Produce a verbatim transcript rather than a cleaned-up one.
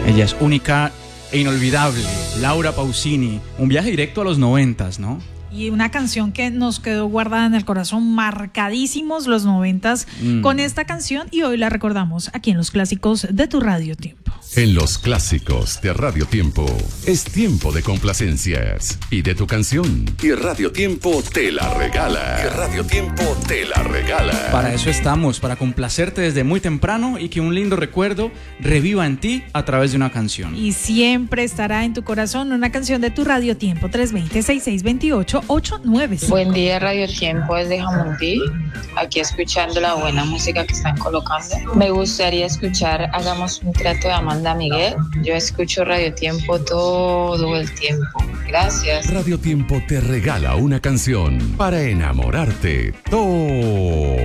Ella es única e inolvidable, Laura Pausini. Un viaje directo a los noventas, ¿no? Y una canción que nos quedó guardada en el corazón, marcadísimos los noventas mm. con esta canción, y hoy la recordamos aquí en los clásicos de tu Radio Tiempo. En los clásicos de Radio Tiempo es tiempo de complacencias y de tu canción. Y Radio Tiempo te la regala. Y Radio Tiempo te la regala. Para eso estamos, para complacerte desde muy temprano y que un lindo recuerdo reviva en ti a través de una canción. Y siempre estará en tu corazón una canción de tu Radio Tiempo. Tres dos cero, seis seis dos ocho, ocho nueve cinco. Buen día, Radio Tiempo desde Jamundí. Aquí escuchando la buena música que están colocando. Me gustaría escuchar Hagamos un trato de Amanda Miguel. Yo escucho Radio Tiempo todo el tiempo. Gracias. Radio Tiempo te regala una canción para enamorarte todo